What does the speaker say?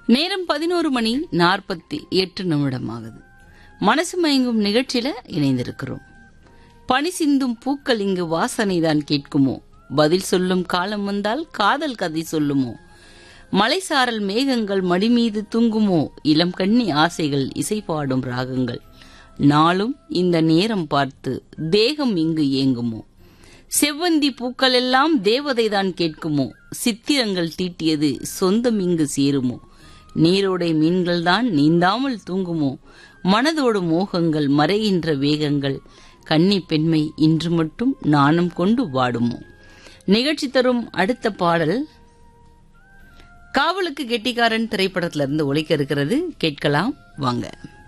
நேரம் 11:48 ஆகுது. மனசு மயங்கும் நிகழ்ச்சியில இணைந்திருக்கிறோம். பனி சிந்தும் பூக்கள் இங்கு வாசனைதான் கேட்குமோ, பதில் சொல்லும் காலம் வந்தால் காதல் கதை சொல்லுமோ, மலைசாரல் மேகங்கள் மடிமீது தூங்குமோ, இளம் கண்ணி ஆசைகள் இசைப்பாடும் ராகங்கள், நாளும் இந்த நேரம் பார்த்து தேகம் இங்கு ஏங்குமோ, செவ்வந்தி பூக்கள் எல்லாம் தேவதைதான் கேட்குமோ, சித்திரங்கள் தீட்டியது சொந்தம் இங்கு சேருமோ, நீரோடை மீன்கள் தான் நீந்தாமல் தூங்குமோ, மனதோடு மோகங்கள் மறைகின்ற வேகங்கள், கன்னி பெண்மை இன்று மட்டும் நாணம் கொண்டு வாடுமோ. நிகழ்ச்சி தரும் அடுத்த பாடல் காவலுக்கு கெட்டிக்காரன் திரைப்படத்திலிருந்து ஒலிக்க இருக்கிறது. கேட்கலாம் வாங்க.